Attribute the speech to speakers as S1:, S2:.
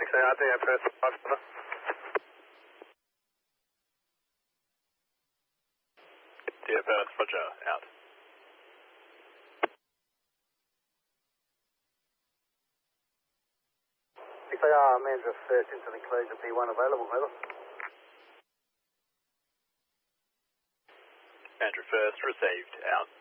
S1: 6AR, DO Perth 5
S2: DO Perth, Roger, out.
S1: 6AR, Mandra first into the enclosure P1 available, over.
S2: Mandra first, received, out.